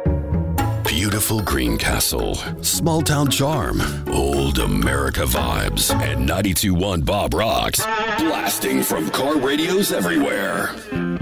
Beautiful Greencastle, small town charm, old America vibes, and 92.1 Bob Rocks, blasting from car radios everywhere.